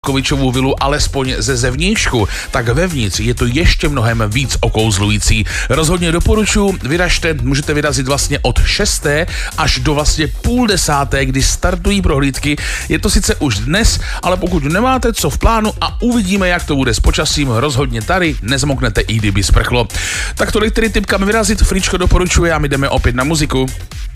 Kovičovu vilu alespoň ze zevnějšku, tak vevnitř je to ještě mnohem víc okouzlující. Rozhodně doporučuji, vyražte, můžete vyrazit vlastně od 6. až do vlastně 9:30, kdy startují prohlídky. Je to sice už dnes, ale pokud nemáte co v plánu a uvidíme, jak to bude s počasím, rozhodně tady nezmoknete, i kdyby sprchlo. Tak tolik tedy tip, kam vyrazit, Fričko doporučuje a my jdeme opět na muziku.